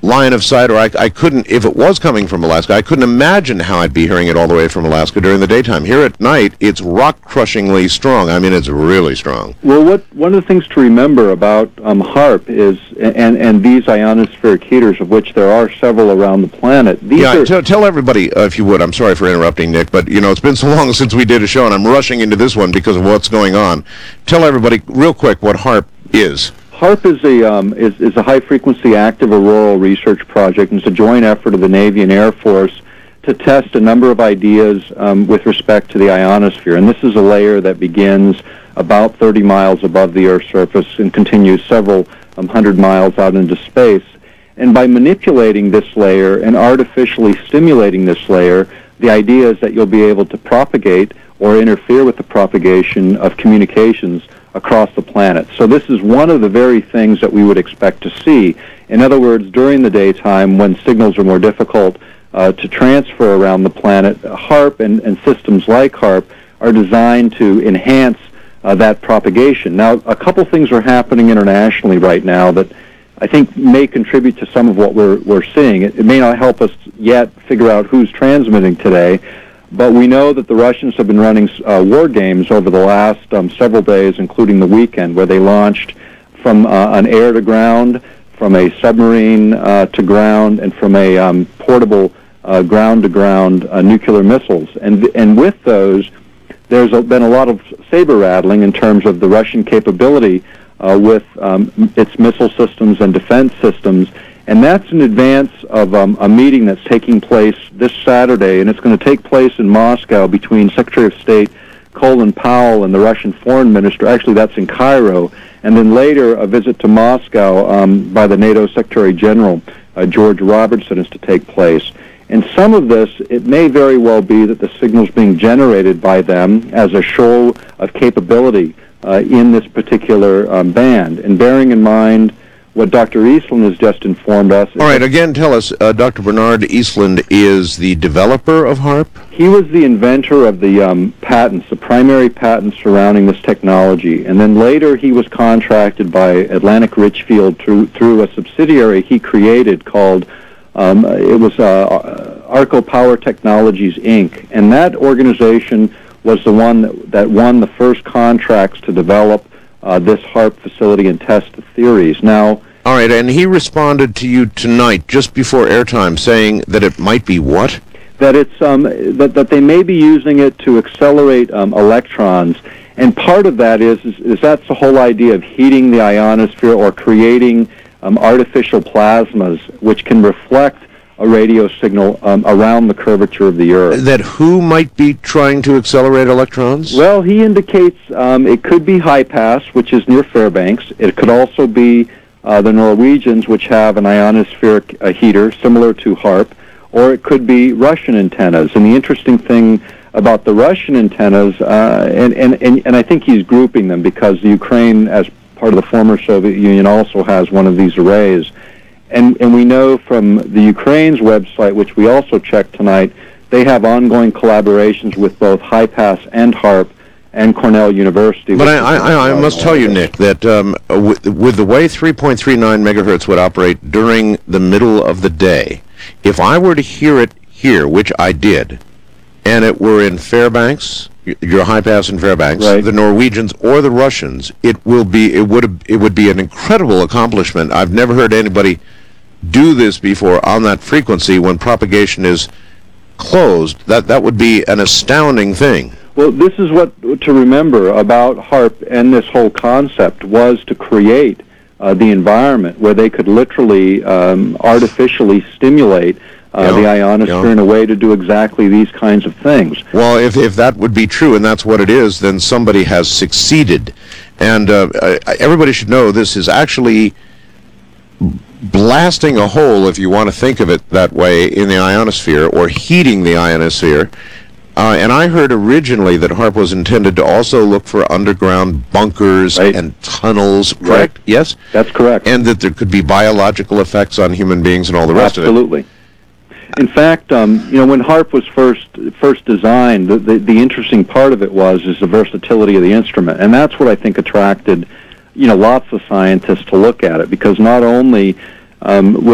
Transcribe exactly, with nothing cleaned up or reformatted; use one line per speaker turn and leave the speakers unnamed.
line of sight, or I, I couldn't, if it was coming from Alaska, I couldn't imagine how I'd be hearing it all the way from Alaska during the daytime. Here at night, it's rock-crushingly strong. I mean, it's really strong.
Well, what one of the things to remember about um, HAARP is, and, and these ionospheric heaters, of which there are several around the planet. These
yeah,
are,
t- tell everybody, uh, if you would, I'm sorry for interrupting, Nick, but, you know, it's been so long since we did a show, and I'm rushing into this one because of what's going on. Tell everybody, real quick, what HAARP is.
HAARP is a um, is, is a high-frequency active auroral research project, and it's a joint effort of the Navy and Air Force to test a number of ideas um, with respect to the ionosphere. And this is a layer that begins about thirty miles above the Earth's surface and continues several um, hundred miles out into space. And by manipulating this layer and artificially stimulating this layer, the idea is that you'll be able to propagate or interfere with the propagation of communications across the planet. So this is one of the very things that we would expect to see. In other words, during the daytime, when signals are more difficult uh, to transfer around the planet, HAARP and, and systems like HAARP are designed to enhance uh, that propagation. Now, a couple things are happening internationally right now that I think may contribute to some of what we're, we're seeing. It, it may not help us yet figure out who's transmitting today, but we know that the Russians have been running uh, war games over the last um, several days, including the weekend, where they launched from uh, an air-to-ground, from a submarine uh, to ground, and from a um, portable uh, ground-to-ground uh, nuclear missiles. And and with those, there's a, been a lot of saber-rattling in terms of the Russian capability uh, with um, its missile systems and defense systems. And that's in advance of um, a meeting that's taking place this Saturday, and it's going to take place in Moscow between Secretary of State Colin Powell and the Russian Foreign Minister. Actually, that's in Cairo. And then later, a visit to Moscow um, by the NATO Secretary General, uh, George Robertson, is to take place. And some of this, it may very well be that the signals being generated by them as a show of capability uh, in this particular um, band. And bearing in mind what Doctor Eastland has just informed us.
All right, again, tell us, uh, Doctor Bernard Eastland is the developer of HAARP?
He was the inventor of the um, patents, the primary patents surrounding this technology. And then later he was contracted by Atlantic Richfield through, through a subsidiary he created called, um, it was uh, Arco Power Technologies, Incorporated. And that organization was the one that, that won the first contracts to develop Uh, this HAARP facility and test the theories. Now,
all right, and he responded to you tonight, just before airtime, saying that it might be what?
That it's um, that that they may be using it to accelerate um, electrons, and part of that is, is is that's the whole idea of heating the ionosphere or creating um, artificial plasmas which can reflect a radio signal um, around the curvature of the Earth.
That who might be trying to accelerate electrons?
Well, he indicates um, it could be High Pass, which is near Fairbanks. It could also be uh, the Norwegians, which have an ionospheric uh, heater similar to HAARP, or it could be Russian antennas. And the interesting thing about the Russian antennas, uh, and, and, and, and I think he's grouping them because Ukraine, as part of the former Soviet Union, also has one of these arrays. And, and we know from the Ukraine's website, which we also checked tonight, they have ongoing collaborations with both High Pass and HAARP and Cornell University.
But I, I, I must tell you, Nick, that um, with, with the way three point three nine megahertz would operate during the middle of the day, if I were to hear it here, which I did, and it were in Fairbanks, your High Pass in Fairbanks,
right,
the Norwegians or the Russians, it will be it would it would be an incredible accomplishment. I've never heard anybody do this before on that frequency when propagation is closed. That that would be an astounding thing.
Well, this is what to remember about HAARP and this whole concept was to create uh, the environment where they could literally um, artificially stimulate Uh,
yeah,
the ionosphere
yeah.
in a way to do exactly these kinds of things.
Well, if if that would be true, and that's what it is, then somebody has succeeded. And uh, I, everybody should know this is actually blasting a hole, if you want to think of it that way, in the ionosphere, or heating the ionosphere. Uh, and I heard originally that HAARP was intended to also look for underground bunkers
right.
and tunnels, correct?
Right.
Yes?
That's correct.
And that there could be biological effects on human beings and all the rest
Absolutely.
of it.
In fact, um, you know, when HAARP was first first designed, the, the the interesting part of it was is the versatility of the instrument, and that's what I think attracted, you know, lots of scientists to look at it, because not only um,